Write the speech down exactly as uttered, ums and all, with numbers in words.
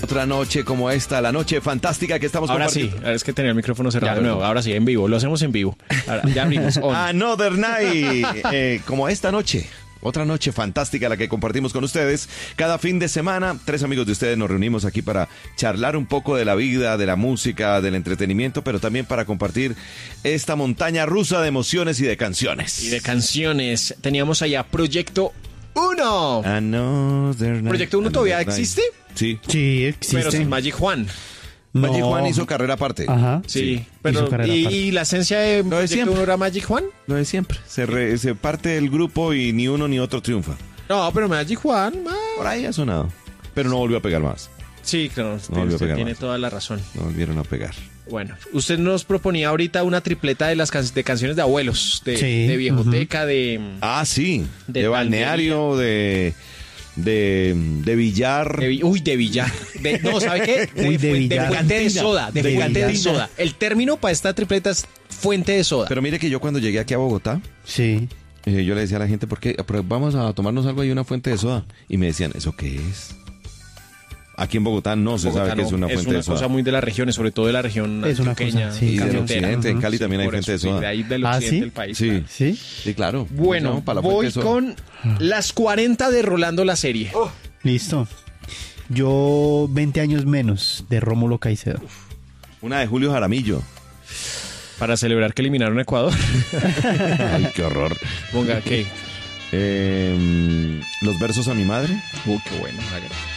Otra noche como esta, la noche fantástica que estamos Ahora compartiendo. sí, es que tenía el micrófono cerrado Ya, de nuevo. perdón. Ahora sí, en vivo, lo hacemos en vivo. Ahora, ya abrimos. On. Another night, eh, como esta noche. Otra noche fantástica la que compartimos con ustedes. Cada fin de semana, tres amigos de ustedes nos reunimos aquí para charlar un poco de la vida, de la música, del entretenimiento, pero también para compartir esta montaña rusa de emociones y de canciones. Y de canciones. Teníamos allá Proyecto uno. Another night, ¿Proyecto uno todavía another night. existe? Sí. Sí, existe. Pero sin Magic Juan. Magic No. Juan hizo carrera aparte. Ajá. Sí, Sí, pero hizo carrera y, aparte. y la esencia de de Proyecto siempre. uno era Magic Juan? Lo de siempre. Se, re- se parte el grupo y ni uno ni otro triunfa. No, pero Magic Juan, ah. Por ahí ha sonado. Pero no volvió a pegar más. Sí, claro, usted, volvió a usted pegar tiene más. toda la razón. No volvieron a pegar. Bueno, usted nos proponía ahorita una tripleta de las can- de canciones de abuelos, de, Sí, de viejoteca, de, Ah, sí. De De, balneario, de, de, de billar. de vi- uy, de billar. De- no, ¿sabe qué? De, Uy, de fuen- de billar. fuente de Cantina. soda, de, De fuente de billar. soda. El término para esta tripleta es fuente de soda. Pero mire que yo cuando llegué aquí a Bogotá, Sí. eh, yo le decía a la gente, ¿por qué? Pero vamos a tomarnos algo ahí, una fuente de soda. Y me decían, ¿eso qué es? Aquí en Bogotá no se Bogotá sabe que no, es una fuente de soda. cosa muy de las regiones, sobre todo de la región Es una antioqueña, cosa, sí, Y del cafetera. occidente, en Ujú. Cali Sí, también hay por fuente eso, de sí, soda. de ahí del ¿Ah, occidente sí? del país. Sí. claro. ¿Sí? Sí, claro. Bueno, No, para la fuente voy de soda. con las cuarenta de Rolando la serie. Listo. Yo veinte años menos de Rómulo Caicedo. Una de Julio Jaramillo. Para celebrar que eliminaron a Ecuador. Ay, qué horror. Ponga, ¿qué? Eh, los versos a mi madre. Uy, qué bueno. hágale.